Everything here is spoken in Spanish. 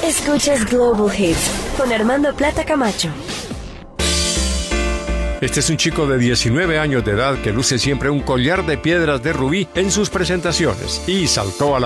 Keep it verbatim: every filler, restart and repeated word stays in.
Escuchas Global Hits con Armando Plata Camacho. Este es un chico de diecinueve años de edad que luce siempre un collar de piedras de rubí en sus presentaciones y saltó a la